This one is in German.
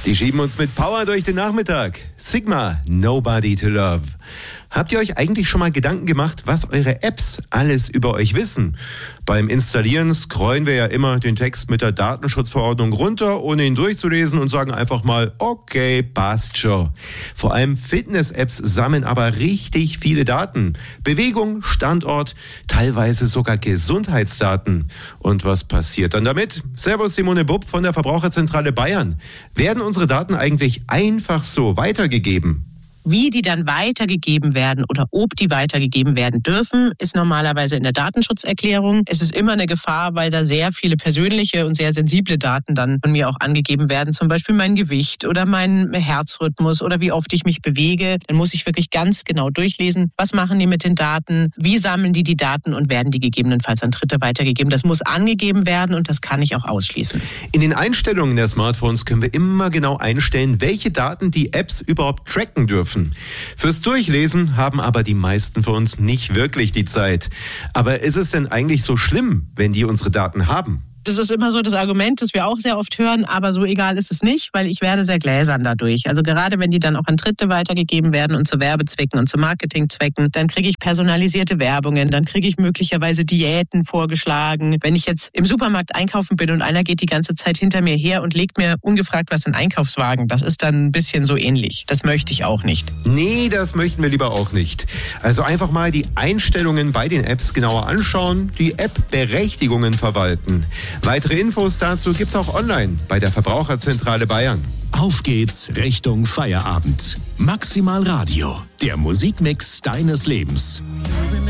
Die schieben uns mit Power durch den Nachmittag. Sigma, Nobody to Love. Habt ihr euch eigentlich schon mal Gedanken gemacht, was eure Apps alles über euch wissen? Beim Installieren scrollen wir ja immer den Text mit der Datenschutzverordnung runter, ohne ihn durchzulesen und sagen einfach mal, okay, passt schon. Vor allem Fitness-Apps sammeln aber richtig viele Daten. Bewegung, Standort, teilweise sogar Gesundheitsdaten. Und was passiert dann damit? Servus, Simone Bupp von der Verbraucherzentrale Bayern. Werden unsere Daten eigentlich einfach so weitergegeben? Wie die dann weitergegeben werden oder ob die weitergegeben werden dürfen, ist normalerweise in der Datenschutzerklärung. Es ist immer eine Gefahr, weil da sehr viele persönliche und sehr sensible Daten dann von mir auch angegeben werden. Zum Beispiel mein Gewicht oder mein Herzrhythmus oder wie oft ich mich bewege. Dann muss ich wirklich ganz genau durchlesen, was machen die mit den Daten, wie sammeln die Daten und werden die gegebenenfalls an Dritte weitergegeben. Das muss angegeben werden und das kann ich auch ausschließen. In den Einstellungen der Smartphones können wir immer genau einstellen, welche Daten die Apps überhaupt tracken dürfen. Fürs Durchlesen haben aber die meisten von uns nicht wirklich die Zeit. Aber ist es denn eigentlich so schlimm, wenn die unsere Daten haben? Das ist immer so das Argument, das wir auch sehr oft hören, aber so egal ist es nicht, weil ich werde sehr gläsern dadurch. Also gerade wenn die dann auch an Dritte weitergegeben werden und zu Werbezwecken und zu Marketingzwecken, dann kriege ich personalisierte Werbungen, dann kriege ich möglicherweise Diäten vorgeschlagen. Wenn ich jetzt im Supermarkt einkaufen bin und einer geht die ganze Zeit hinter mir her und legt mir ungefragt was in den Einkaufswagen, das ist dann ein bisschen so ähnlich. Das möchte ich auch nicht. Nee, das möchten wir lieber auch nicht. Also einfach mal die Einstellungen bei den Apps genauer anschauen, die App-Berechtigungen verwalten. Weitere Infos dazu gibt's auch online bei der Verbraucherzentrale Bayern. Auf geht's Richtung Feierabend. Maximal Radio, der Musikmix deines Lebens.